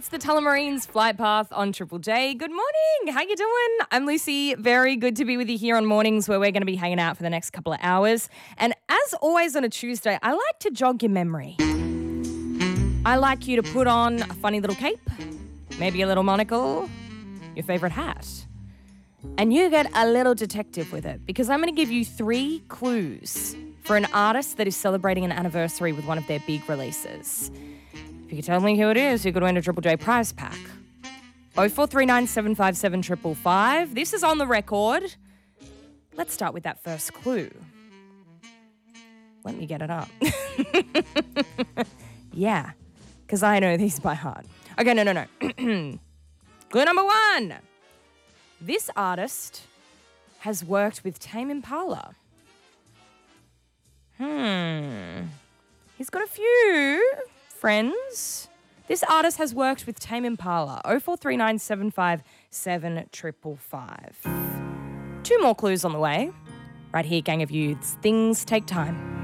It's the Tullamarines Flight Path on Triple J. Good morning. How you doing? I'm Lucy. Very good to be with you here on mornings where we're going to be hanging out for the next couple of hours. And as always on a Tuesday, I like to jog your memory. I like you to put on a funny little cape, maybe a little monocle, your favourite hat. And you get a little detective with it because I'm going to give you 3 clues for an artist that is celebrating an anniversary with one of their big releases. If you can tell me who it is, you could win a Triple J prize pack. 0439 757 555. This is on the record. Let's start with that first clue. Let me get it up. Yeah, because I know these by heart. Okay, no. Clue number 1. This artist has worked with Tame Impala. He's got a few friends. This artist has worked with Tame Impala. 0439 757 555. 2 more clues on the way. Right here, gang of youths. Things take time.